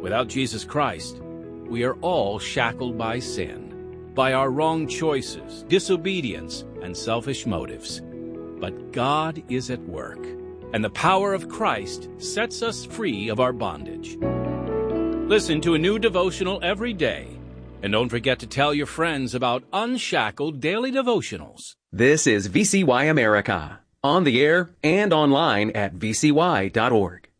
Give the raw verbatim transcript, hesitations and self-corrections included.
Without Jesus Christ, we are all shackled by sin, by our wrong choices, disobedience, and selfish motives. But God is at work, and the power of Christ sets us free of our bondage. Listen to a new devotional every day, and don't forget to tell your friends about Unshackled Daily Devotionals. This is V C Y America, on the air and online at V C Y dot org.